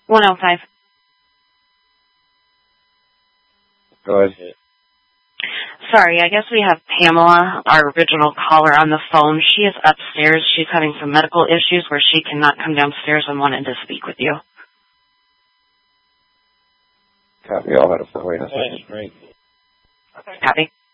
105. Go ahead. Sorry, I guess we have Pamela, our original caller, on the phone. She is upstairs. She's having some medical issues where she cannot come downstairs and wanted to speak with you. Copy. I'll have to wait a second. Great. Copy.